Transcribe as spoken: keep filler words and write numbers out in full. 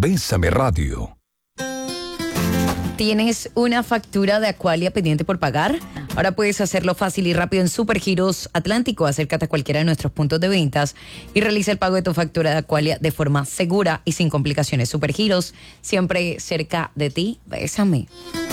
Bésame Radio. ¿Tienes una factura de Aqualia pendiente por pagar? Ahora puedes hacerlo fácil y rápido en Supergiros Atlántico. Acércate a cualquiera de nuestros puntos de ventas y realiza el pago de tu factura de Aqualia de forma segura y sin complicaciones. Supergiros, siempre cerca de ti. Bésame.